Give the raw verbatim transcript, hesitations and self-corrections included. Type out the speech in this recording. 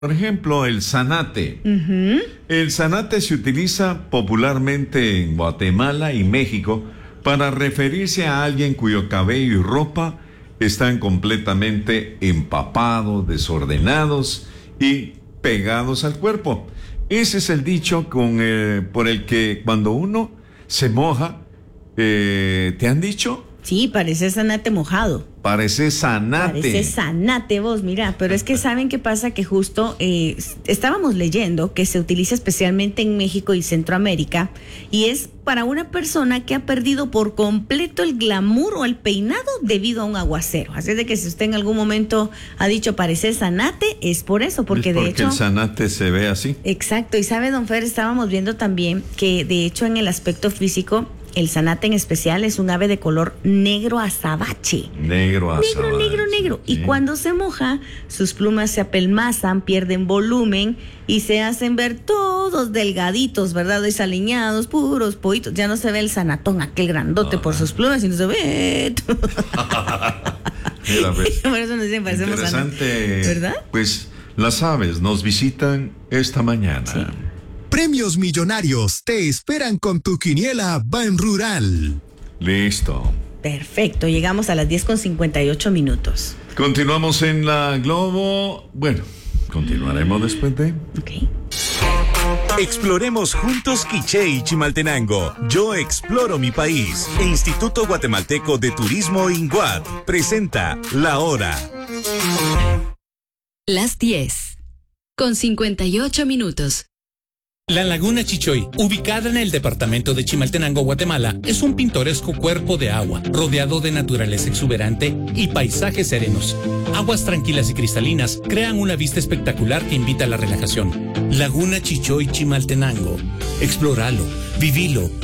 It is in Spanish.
Por ejemplo, el zanate. Uh-huh. El zanate se utiliza popularmente en Guatemala y México para referirse a alguien cuyo cabello y ropa están completamente empapados, desordenados y pegados al cuerpo. Ese es el dicho con, eh, por el que cuando uno se moja, eh, ¿te han dicho? Sí, parece zanate mojado. Parece zanate. Parece zanate vos, mira, pero es que ¿saben qué pasa? Que justo eh, estábamos leyendo que se utiliza especialmente en México y Centroamérica y es para una persona que ha perdido por completo el glamour o el peinado debido a un aguacero. Así de que si usted en algún momento ha dicho parece zanate, es por eso, porque, es porque de hecho... el zanate se ve así. Exacto, y sabe, don Fer, estábamos viendo también que de hecho en el aspecto físico, el zanate en especial es un ave de color negro azabache. Negro azabache. Negro, negro, negro. Sí. Y cuando se moja, sus plumas se apelmazan, pierden volumen y se hacen ver todos delgaditos, ¿verdad? Desaliñados, puros pollitos. Ya no se ve el zanatón, aquel grandote ah, por sus plumas, sino se ve... Mira, pues, por eso nos dicen, parecemos interesante, zanate, ¿verdad? Pues las aves nos visitan esta mañana. Sí. Premios millonarios te esperan con tu quiniela Ban Rural. Listo. Perfecto, llegamos a las diez con cincuenta y ocho minutos. Continuamos en la Globo. Bueno, continuaremos después de... Ok. Exploremos juntos Quiché y Chimaltenango. Yo exploro mi país. Instituto Guatemalteco de Turismo INGUAT presenta La Hora. Las diez con cincuenta y ocho minutos. La Laguna Chichoy, ubicada en el departamento de Chimaltenango, Guatemala, es un pintoresco cuerpo de agua, rodeado de naturaleza exuberante y paisajes serenos. Aguas tranquilas y cristalinas crean una vista espectacular que invita a la relajación. Laguna Chichoy, Chimaltenango. Explóralo, vivilo.